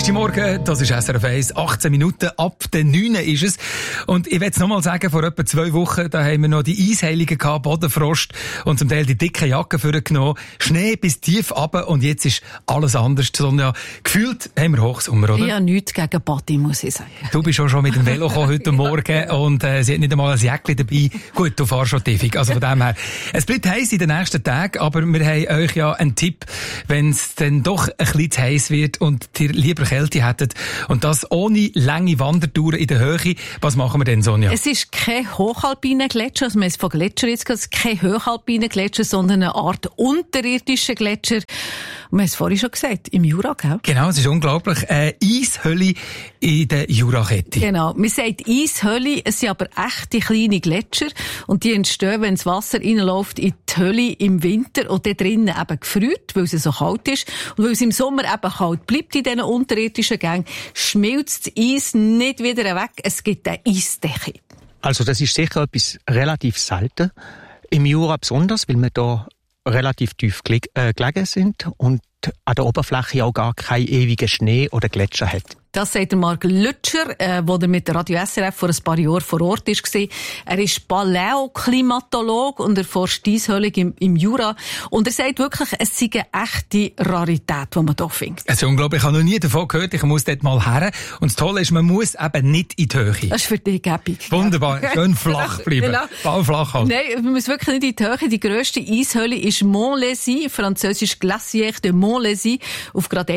Morgen, das ist SRF 1, 18 Minuten ab den 9 ist es. Und ich will es nochmal sagen, vor etwa 2 Wochen, da haben wir noch die Eisheiligen gehabt, Bodenfrost und zum Teil die dicken Jacken vorgenommen, Schnee bis tief runter und jetzt ist alles anders. Sonja, gefühlt haben wir Hochsommer, oder? Ja, nichts gegen Body, muss ich sagen. Du bist auch schon mit dem Velo gekommen heute Morgen und sie hat nicht einmal ein Jäckchen dabei. Gut, du fährst schon tiefig, also von dem her. Es bleibt heiß in den nächsten Tagen, aber wir haben euch ja einen Tipp, wenn es dann doch ein bisschen zu heiß wird und ihr lieber Kälte hättet und das ohne lange Wandertouren in der Höhe. Was machen wir denn, Sonja? Es ist kein hochalpiner Gletscher, also wir haben es von Gletscher jetzt gehört, es ist kein hochalpiner Gletscher, sondern eine Art unterirdischer Gletscher. Wir haben es vorhin schon gesagt, im Jura, gell? Genau, es ist unglaublich. Eine Eishöhle in der Jurakette. Genau. Man sagt Eishöhle, es sind aber echte kleine Gletscher und die entstehen, wenn das Wasser reinläuft in die Höhle im Winter und dort drinnen eben gefriert, weil es so kalt ist. Und weil es im Sommer eben kalt bleibt in diesen unterirdischen Gängen, schmilzt das Eis nicht wieder weg. Es gibt eine Eisdecke. Also das ist sicher etwas relativ selten. Im Jura besonders, weil wir da relativ tief gelegen sind und an der Oberfläche auch gar keinen ewigen Schnee oder Gletscher hat. Das sagt Marc Lütscher, der mit der Radio SRF vor ein paar Jahren vor Ort war. Er ist Paläoklimatolog und er forscht Eishöhlen im Jura. Und er sagt wirklich, es sei eine echte Rarität, die man hier findet. Es ist unglaublich. Ich habe noch nie davon gehört. Ich muss dort mal her. Und das Tolle ist, man muss eben nicht in die Höhe. Das ist für dich gäbig. Wunderbar. Schön flach bleiben. Genau. Ballflach halt. Nein, man muss wirklich nicht in die Höhe. Die grösste Eishöhle ist Montlhéry, französisch Glacière de Montlhéry, auf gerade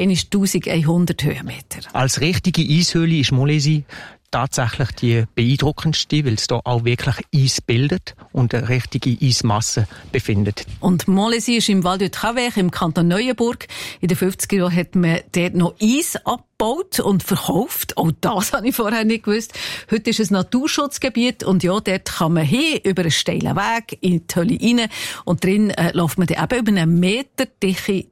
1100 Höhenmeter. Als richtige Eishöhle ist Montlhéry tatsächlich die beeindruckendste, weil es da auch wirklich Eis bildet und eine richtige Eismasse befindet. Und Montlhéry ist im Val de Travers im Kanton Neuenburg. In den 50er Jahren hat man dort noch Eis abgebaut und verkauft. Auch das habe ich vorher nicht gewusst. Heute ist es ein Naturschutzgebiet und ja, dort kann man hin über einen steilen Weg in die Höhle rein und drin läuft man dann eben über eine meterdicke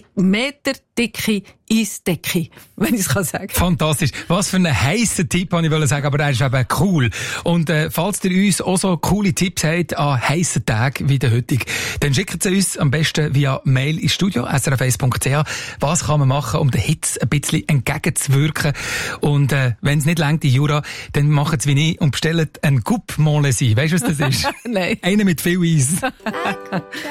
Eisdecke, wenn ich es sagen kann. Fantastisch. Was für ein heisser Tipp, wollte ich sagen, aber der ist eben cool. Und falls ihr uns auch so coole Tipps habt an heissen Tagen wie der heutige, dann schickt sie uns am besten via Mail ins Studio, srf1.ch. Was kann man machen, um der Hitze ein bisschen entgegenzuwirken? Und wenn es nicht reicht in Jura, dann macht es wie ich und bestellt einen Coupe Montlhéry. Weißt du, was das ist? Nein. Einer mit viel Eis.